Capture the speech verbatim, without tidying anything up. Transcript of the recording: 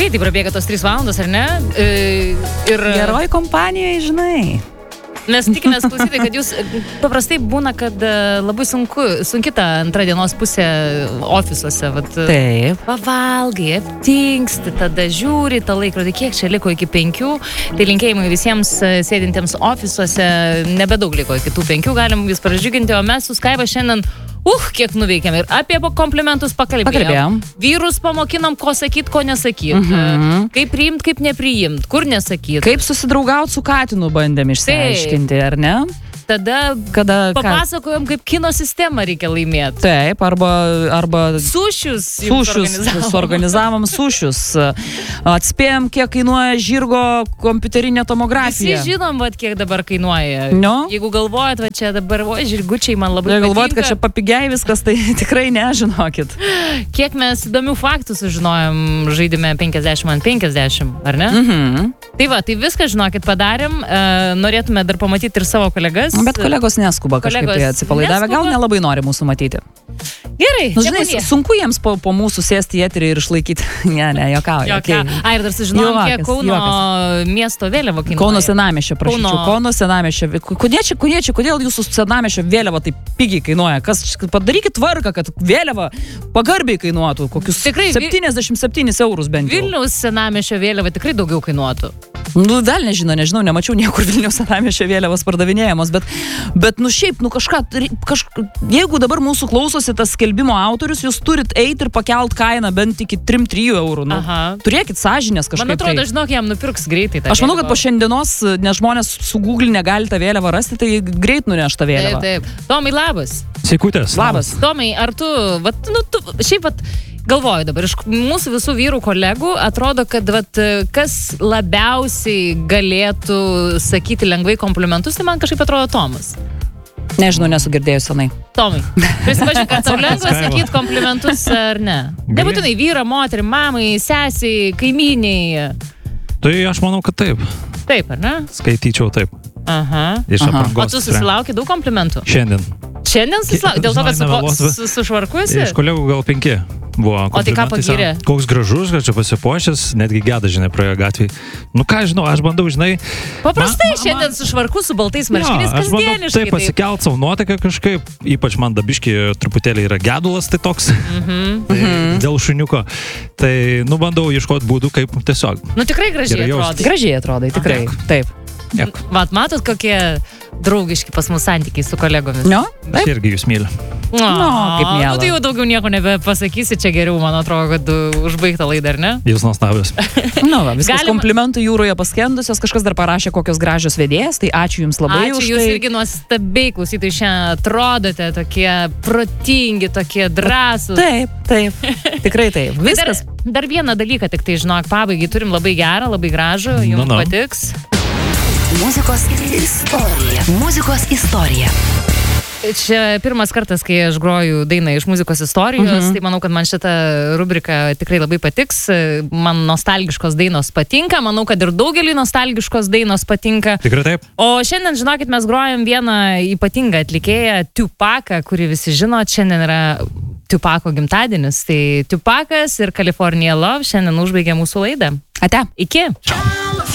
Greitai prabėga tos trys valandos, ar ne? Ir... Geroj kompanijai, žinai. Mes tikimės klausyti, kad jūs paprastai būna, kad labai sunku, sunki ta antra dienos pusė ofisuose. Vat, Taip. Pavalgai, aptingsti, tada žiūri tą laikrodį, kiek čia liko iki penkių. Tai linkėjimai visiems sėdintiems ofisuose, nebedaug liko iki tų penkių, galim jūs pradžiuginti, o mes su Skaiva šiandien Uh, kiek nuveikėm ir apie komplimentus pakalbėjom. Pakalbėjom. Vyrus pamokinam, ko sakyt, ko nesakyt. Mhm. Kaip priimt, kaip nepriimt, kur nesakyt. Kaip susidraugaut su katinu bandėm išsiaiškinti, ar ne? Tada Kada, papasakojom, kaip kino sistemą reikia laimėti. Taip, arba... arba sušius. Sušius, suorganizavom sušius. Atspėjom, kiek kainuoja žirgo kompiuterinė tomografija. Visi žinom, vat, kiek dabar kainuoja. No? Jeigu galvojat, va čia dabar, o, žirgučiai man labai patinka. Galvojat, patinka. kad čia papigiai viskas, tai tikrai nežinokit. Kiek mes įdomių faktų sužinojom žaidime penkiasdešimt ant penkiasdešimt, ar ne? Mhm. Tai va, tai viską, žinokit, padarėm. Norėtume dar pamatyti ir savo kolegas. Bet kolegos neskuba kažkaip kolegos tai atsipalaidavę, gal nelabai nori mūsų matyti. Gerai, nu, žinai, sunku jiems po, po mūsų sėsti į eterį ir išlaikyti. Ne, ne, jokauju. Okay. Ai, ir dar sužinojom, kiek Kauno juokas. Miesto vėliava kainuoja. Kauno senamiesčio, prašyčiau. Kauno, Kauno senamiesčio. Kodėl, kodėl, kodėl jūsų senamiesčio vėliava taip pigiai kainuoja? Kas, padarykit tvarką, kad vėliava pagarbiai kainuotų. Kokius tikrai, septyniasdešimt septynis eurus bent jau. Vilniaus senamiesčio vėliava tikrai daugiau kainuotų. Nu, dar nežinau, nežinau, nemačiau niekur Vilniaus senamiesčio vėliavos pardavinėjamos, bet, bet nu šiaip, nu kažką, kaž, jeigu dabar mūsų klausosi tas skelbimo autorius, jūs turit eiti ir pakelt kainą bent iki trim trijų eurų. Nu, turėkit sąžinės kažkaip. Man atrodo, tai. žinok, jam nupirks greitai tą Aš manau, vėliavą. kad po šiandienos, nes žmonės su Google negali tą vėliavą rasti, tai greit nuneš tą vėliavą. Taip, taip. Tomai, labas. Sveikutės. Labas. Tomai, ar tu, vat, nu, tu šiaip, vat, galvoju dabar, iš mūsų visų vyrų kolegų atrodo, kad vat, kas labiausiai galėtų sakyti lengvai komplimentus, tai man kažkaip atrodo Tomas. Nežinau, nesu girdėjus senai. Tomai, prisipažink, kad tau lengva sakyti komplimentus ar ne? Nebūtinai vyrą, moterį, mamai, sesiai, kaimyniai. Tai aš manau, kad taip. Taip, ar ne? Skaityčiau taip. Aha. Iš aprangos. O tu susilauki daug komplimentų? Šiandien. Šiandien susilauki? Dėl to, kad su, su, su švarkusi? Iš kolegų gal penki buvo. O tai ką pagyrė? Koks gražus, kad čia pasipuošęs, netgi geda, žinai, praėjo gatvį. Nu ką, žinau, aš bandau, žinai... Paprastai man, šiandien man, su švarku, su baltais marškiniais, ja, kasdieniškai. Taip, pasikelt savo nuotaiką kažkaip, ypač man dabiški truputėlį yra gedulas, tai toks, mm-hmm. tai dėl šuniuko. Tai, nu, bandau ieškoti būdų, kaip tiesiog. Nu, tikrai gražiai atrodai. Gražiai atrodai, tikrai. Aha. Taip. Niek. Vat, matot, kokie draugiški pas mus santykiai su kolegomis. No? Aš irgi jūs myliu. O, no, kaip miela. Nu, tai jau daugiau nieko nebepasakysi, čia geriau, man atrodo, kad užbaigta laida, ar ne? Jūs nuostabios. Nu, va, viskas Galim... komplimentų jūroje paskendusios, kažkas dar parašė kokios gražios vedėjas, tai ačiū jums labai ačiū, už tai. Ačiū, jūs irgi nuostabiai klausytai šiandien atrodote tokie protingi, tokie drąsūs. Taip, taip, tikrai taip. Viskas. Dar, dar vieną dalyką, tik tai žinok, pabaigai turim labai gerą, labai gražų, jums no, no. patiks. Muzikos istorija. Muzikos istorija. Čia pirmas kartas, kai aš groju dainą iš muzikos istorijos, uh-huh. tai manau, kad man šita rubrika tikrai labai patiks. Man nostalgiškos dainos patinka, manau, kad ir daugelį nostalgiškos dainos patinka. Tikrai taip. O šiandien, žinokit, mes grojam vieną ypatingą atlikėją, Tupaką, kurį visi žinot, šiandien yra Tupako gimtadienis. Tai Tupakas ir California Love šiandien užbaigė mūsų laidą. Ate. Iki.